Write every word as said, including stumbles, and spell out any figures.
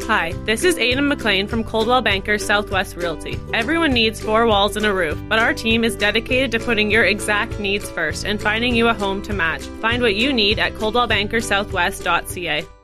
Hi, this is Aidan McLean from Coldwell Banker Southwest Realty. Everyone needs four walls and a roof, but our team is dedicated to putting your exact needs first and finding you a home to match. Find what you need at coldwell banker southwest dot c a.